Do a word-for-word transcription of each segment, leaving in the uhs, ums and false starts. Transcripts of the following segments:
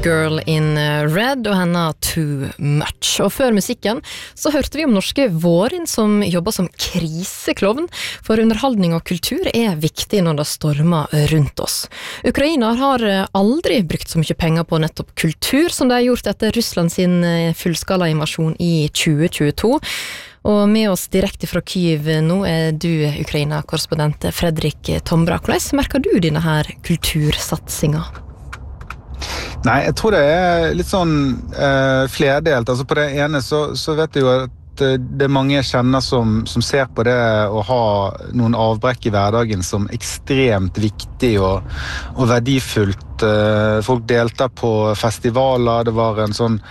Girl in Red og henne Too Much. Og før musikken så hørte vi om norske Vårin som jobber som kriseklovn, for underholdning og kultur er viktig når det stormer rundt oss. Ukraina har aldri brukt så mye penger på nettopp kultur som de har gjort etter Russland sin fullskala invasjon i tjue tjueto. Og med oss direkte fra Kyiv nå er du, Ukraina-korrespondent Fredrik Tombra. Hvordan merker du denne her kultursatsinga? Nei, jeg tror det er litt sånn eh, flerdelt. Altså på det ene så, så vet jeg jo at det er mange jeg kjenner som, som ser på det å ha noen avbrekk i hverdagen som ekstremt viktig og, og verdifullt. Eh, folk deltar på festivaler. Det var en sånn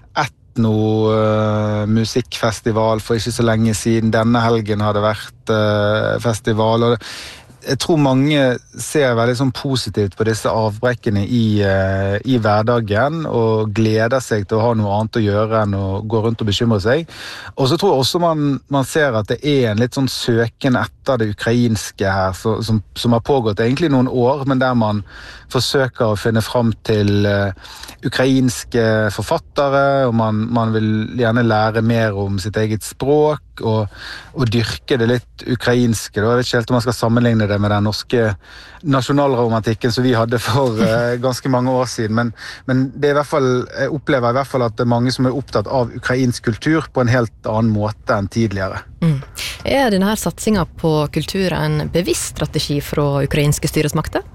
etno uh, musikkfestival for ikke så lenge siden. Denne helgen har det vært uh, festival, og jeg tror mange ser veldig sånn positivt på disse avbrekkene i, uh, i hverdagen og gleder seg til å ha noe annet å gjøre enn å gå rundt og bekymre seg. Og så tror jeg også man, man ser at det er en litt sånn søken etter det ukrainske her, så, som, som har pågått egentlig noen år, men der man forsøker å finne frem til uh, ukrainske forfattere, og man, man vil gjerne lære mer om sitt eget språk, og, og dyrke det litt ukrainske. Jeg vet ikke helt om man skal sammenligne det med den norske nasjonalromantikken som vi hadde for uh, ganske mange år siden, men, men det er i hvert fall, jeg opplever i hvert fall at det er mange som er opptatt av ukrainsk kultur på en helt annen måte enn tidligere. Mm. Er denne her satsinga på kultur en bevisst strategi fra ukrainske styresmakter?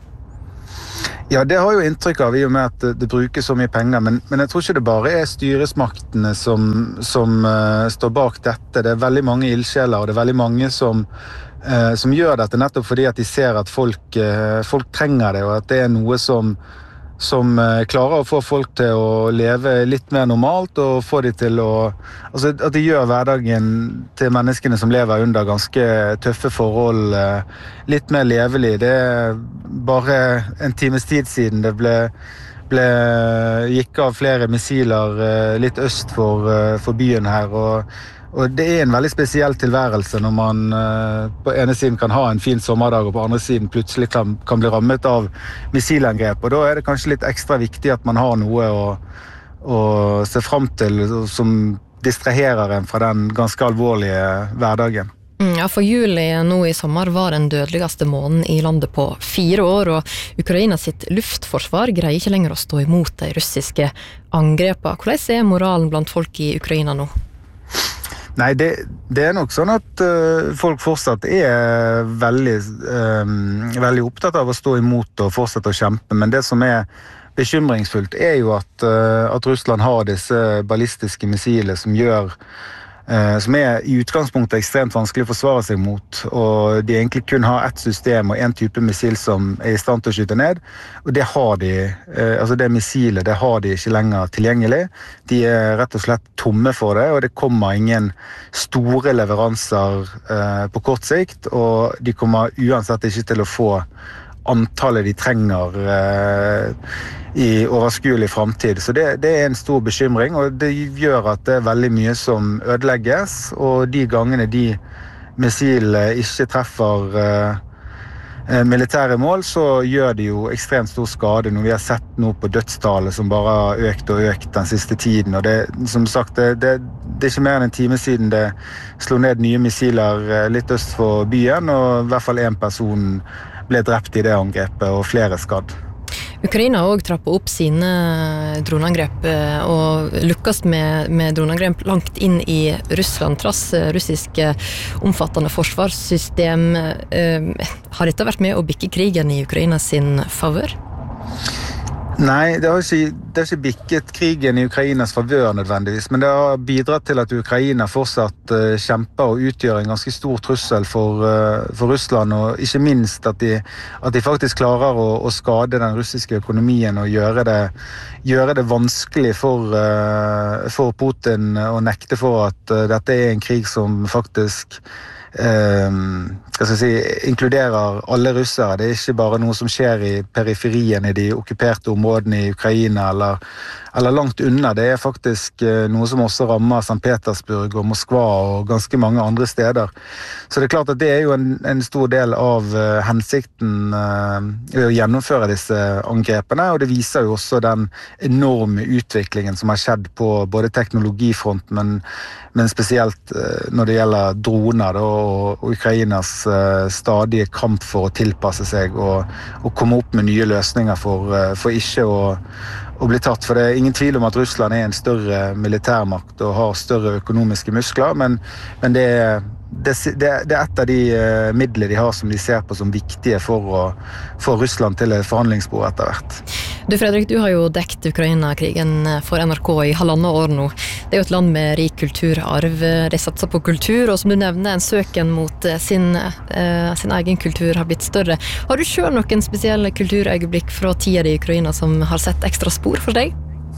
Ja, det har jo inntrykk av i og med at det, det brukes så mye penger, men, men jeg tror ikke det bare er styresmaktene som, som uh, står bak dette. Det er veldig mange ildsjeler, og det er veldig mange som, uh, som gjør dette nettopp fordi at de ser at folk, uh, folk trenger det, og at det er noe som, som uh, klarer å få folk til å leve litt mer normalt, og få de til å, altså at de gjør hverdagen til menneskene som lever under ganske tøffe forhold uh, litt mer levelig. Det er bare en times tid siden det ble, ble gikk av flere missiler uh, litt øst for, uh, for byen her, og, og det er en veldig spesiell tilværelse når man uh, på ene siden kan ha en fin sommerdag, og på andre siden plutselig kan, kan bli rammet av missilangrep, og da er det kanskje litt ekstra viktig at man har noe å, å se frem til som distraherer en fra den ganske alvorlige hverdagen. Ja, for juli nå i sommer var den dødeligste måneden i landet på fire år, og Ukraina sitt luftforsvar greier ikke lenger å stå imot de russiske angrepene. Hvordan er moralen blant folk i Ukraina nå? Nei, det, det er nok sånn at uh, folk fortsatt er veldig, um, veldig opptatt av å stå imot og fortsette å kjempe, men det som er bekymringsfullt er jo at, uh, at Russland har disse ballistiske missiler som gjør som er i utgangspunktet ekstremt vanskelig å forsvare seg mot, og de egentlig kun har ett system og en type missil som er i stand til å skyte ned, og det har de, altså det missilet, det har de ikke lenger tilgjengelig. De er rett og slett tomme for det, og det kommer ingen store leveranser på kort sikt, og de kommer uansett ikke til å få antallet de trenger eh, i overskuelig fremtid. Så det, det er en stor bekymring, og det gjør at det er veldig mye som ødelegges, og de gangene de missilene ikke treffer eh, militære mål, så gjør de jo ekstremt stor skade, når vi har sett nå på dødstallet som bare har økt og økt den siste tiden, og det, som sagt, det, det, det er ikke mer enn en time siden det slo ned nye missiler litt øst for byen, og i hvert fall en person ble drept i det angrepet, og flere skadd. Ukraina har også trappet opp sine dronangrep og lukkast med, med dronangrep langt inn i Russland, trass russiske omfattende forsvarssystem. Har dette vært med å bikke krigen i Ukraina sin favør? Nei, det har ikke, det har ikke bikket krigen i Ukrainas favør nødvendigvis, men det har bidratt til at Ukraina fortsatt uh, kjemper og utgjør en ganske stor trussel for, uh, for Russland, og ikke minst at de, at de faktisk klarer å, å skade den russiske økonomien og gjøre det, gjøre det vanskelig for, uh, for Putin å nekte for at uh, dette er en krig som faktisk eh, hva skal jeg si, inkluderer alle russere. Det er ikke bare noe som skjer i periferien i de okkuperte områdene i Ukraina eller, eller langt unna. Det er faktisk eh, noe som også rammer Sankt Petersburg og Moskva og ganske mange andre steder. Så det er klart at det er jo en, en stor del av uh, hensikten uh, ved å gjennomføre disse angrepene, og det viser jo også den enorme utviklingen som har skjedd på både teknologifront, men, men spesielt uh, når det gjelder droner da, og, og Ukrainas uh, stadige kamp for å tilpasse seg og, og komme opp med nye løsninger for, uh, for ikke å å bli tatt, for det er ingen tvil om at Russland er en større militærmakt og har større økonomiske muskler, men, men det, er, det, det er et av de uh, midler de har som de ser på som viktige for å få Russland til et forhandlingsbord etter hvert. Du Fredrik, du har jo dekt Ukraina-krigen for N R K i halvannet år nå. Det er jo et land med rik kulturarv, de satser på kultur, og som du nevner, en søken mot sin, uh, sin egen kultur har blitt større. Har du selv noen spesielle kulturøyeblikk fra tida i Ukraina som har sett ekstra spor for deg?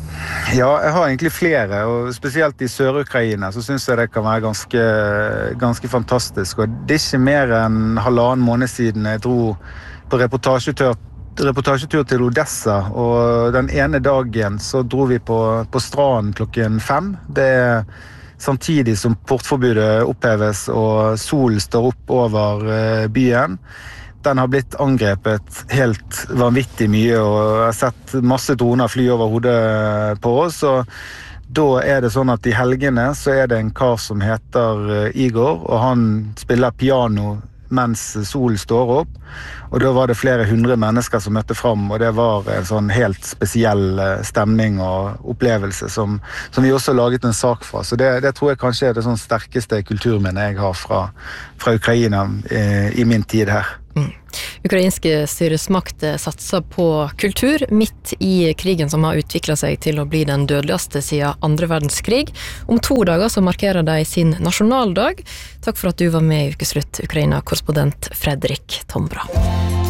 Ja, jeg har egentlig flere, og spesielt i Sør-Ukraina så synes jeg det kan være ganske, ganske fantastisk. Og det er ikke mer enn halvannen måned siden jeg dro på reportasjetur, reportasjetur til Odessa, og den ene dagen så dro vi på, på stranden klokken fem. Det er samtidig som portforbudet oppheves og solen står opp over byen. Den har blitt angrepet helt vanvittig mye, og jeg har sett masse droner fly over hodet på oss, og da er det sånn at i helgene så er det en kar som heter Igor, og han spiller piano mens solen står opp, og da var det flere hundre mennesker som møtte fram, og det var en sånn helt spesiell stemning og opplevelse som, som vi også har laget en sak fra. Så det, det tror jeg kanskje er det sånn sterkeste kulturminnet jeg har fra, fra Ukraina eh, i min tid her. Mm. Ukrainske styresmakter satser på kultur midt i krigen som har utviklet seg til å bli den dødeligste siden andre verdenskrig. Om to dager så markerer de sin nasjonaldag. Takk for at du var med i Ukeslutt, Ukraina-korrespondent Fredrik Tombra.